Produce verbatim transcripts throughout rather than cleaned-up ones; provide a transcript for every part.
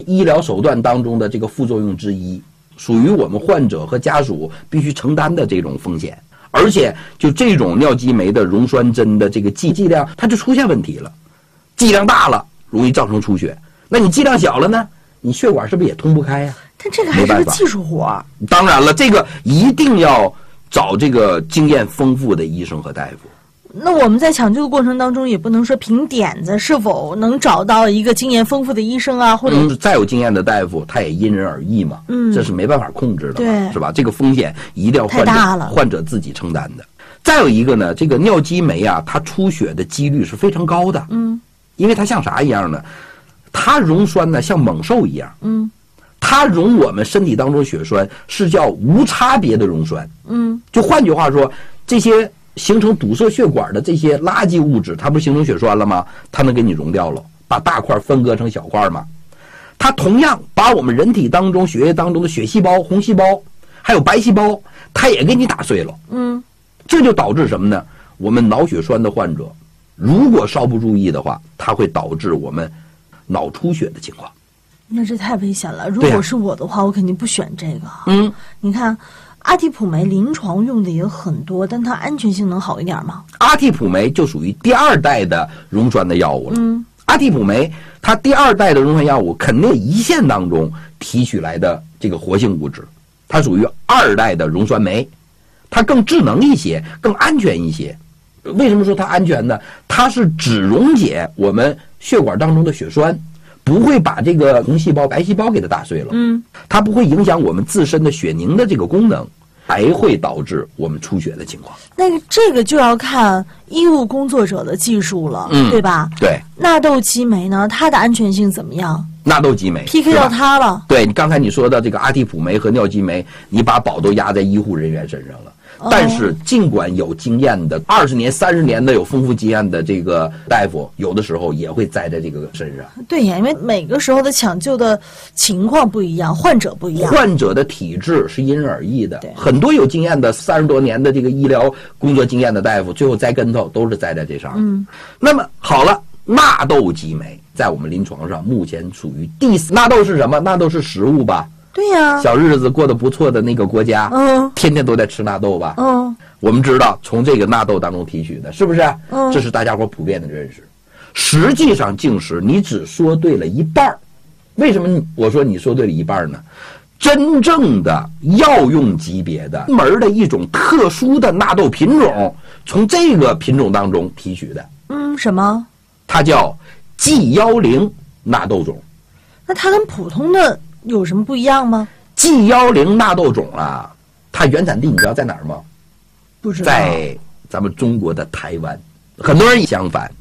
医疗手段当中的这个副作用之一，属于我们患者和家属必须承担的这种风险。而且就这种尿激酶的溶栓针的这个剂剂量，它就出现问题了，剂量大了容易造成出血，那你剂量小了呢，你血管是不是也通不开呀、啊？ 但这个还是个技术活。 当然了，这个一定要找这个经验丰富的医生和大夫。 那我们在抢救的过程当中，也不能说凭点子，是否能找到一个经验丰富的医生啊，或者、 嗯、再有经验的大夫，他也因人而异嘛，嗯，这是没办法控制的嘛，对，是吧？这个风险一定要患者患者自己承担的。再有一个呢，这个尿激酶啊，它出血的几率是非常高的，嗯，因为它像啥一样呢？它溶栓呢像猛兽一样，嗯，它溶我们身体当中血栓是叫无差别的溶栓，嗯，就换句话说，这些形成堵塞血管的这些垃圾物质，它不是形成血栓了吗？它能给你溶掉了，把大块分割成小块嘛。它同样把我们人体当中血液当中的血细胞、红细胞还有白细胞，它也给你打碎了。嗯，这就导致什么呢？我们脑血栓的患者，如果稍不注意的话，它会导致我们脑出血的情况。 那这太危险了。如果是我的话，我肯定不选这个。嗯，你看。阿替普酶临床用的也很多，但它安全性能好一点吗？ 阿替普酶就属于第二代的溶栓的药物了。嗯，阿替普酶它第二代的溶栓药物肯定胰腺当中提取来的这个活性物质，它属于二代的溶栓酶，它更智能一些，更安全一些。为什么说它安全呢？它是只溶解我们血管当中的血栓，不会把这个红细胞、白细胞给它打碎了，嗯，它不会影响我们自身的血凝的这个功能，还会导致我们出血的情况。 那这个就要看医务工作者的技术了，嗯，对吧？ 对。 纳豆激酶呢，它的安全性怎么样？ 纳豆激酶 P K 到它了。 对，你刚才你说的这个阿替普酶和尿激酶，你把宝都压在医护人员身上了。但是尽管有经验的二十年三十年的有丰富经验的这个大夫，有的时候也会栽在这个身上。 对呀，因为每个时候的抢救的情况不一样，患者不一样， 患者的体质是因人而异的。很多有经验的三十多年的这个医疗工作经验的大夫，最后栽跟头都是栽在这上。嗯，那么好了，纳豆激酶在我们临床上目前属于第四。纳豆是什么？纳豆是食物吧？ 对呀、啊， 小日子过得不错的那个国家，嗯，天天都在吃纳豆吧， 嗯， 我们知道从这个纳豆当中提取的，是不是？嗯，这是大家伙普遍的认识。实际上，净食你只说对了一半。为什么我说你说对了一半呢？真正的药用级别的门的一种特殊的纳豆品种，从这个品种当中提取的。 嗯，什么？ 它叫 G 一零 纳豆种。 那它跟普通的有什么不一样吗 ？G 一零 纳豆种啊，它原产地你知道在哪儿吗？ 不知道。 在咱们中国的台湾。很多人相反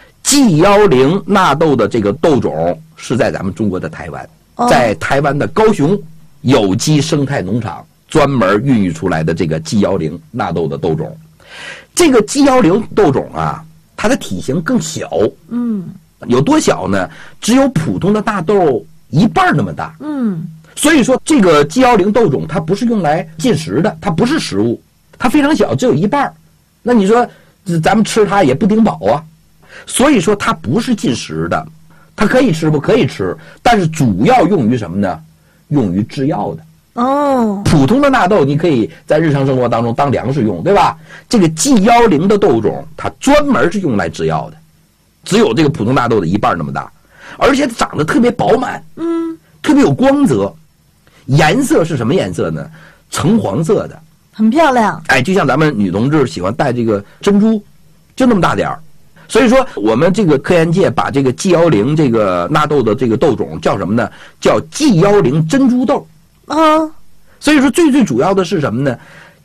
，G 一零 纳豆的这个豆种是在咱们中国的台湾，哦、在台湾的高雄有机生态农场专门孕育出来的这个 G 一零 纳豆的豆种。这个 G 一零 豆种啊，它的体型更小，嗯，有多小呢？只有普通的大豆一半那么大，嗯，所以说这个 G 一零 豆种它不是用来进食的，它不是食物，它非常小，只有一半。那你说咱们吃它也不顶饱啊，所以说它不是进食的，它可以吃不可以吃，但是主要用于什么呢？用于制药的。哦，普通的纳豆你可以在日常生活当中当粮食用，对吧？这个 G 一零 的豆种它专门是用来制药的，只有这个普通纳豆的一半那么大，而且长得特别饱满，嗯，特别有光泽，颜色是什么颜色呢？橙黄色的， 很漂亮。 哎，就像咱们女同志喜欢戴这个珍珠，就那么大点儿。所以说我们这个科研界把这个 G 一零 这个纳豆的这个豆种叫什么呢？叫 G 一零 珍珠豆。啊，所以说最最主要的是什么呢？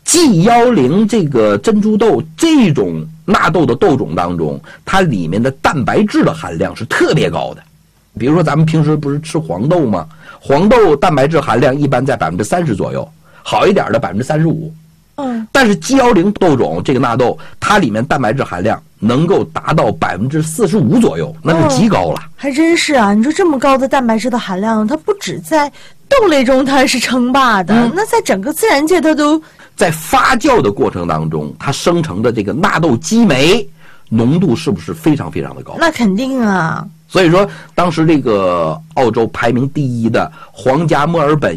G 一零 这个珍珠豆这种纳豆的豆种当中，它里面的蛋白质的含量是特别高的。比如说咱们平时不是吃黄豆吗？黄豆蛋白质含量一般在百分之三十左右，好一点的百分之三十五。嗯，但是 G 一零 豆种这个纳豆，它里面蛋白质含量能够达到百分之四十五左右，那是极高了。哦， 还真是啊！你说这么高的蛋白质的含量，它不止在豆类中它是称霸的，嗯，那在整个自然界它都在发酵的过程当中，它生成的这个纳豆激酶浓度是不是非常非常的高？ 那肯定啊。 所以说，当时这个澳洲排名第一的皇家墨尔本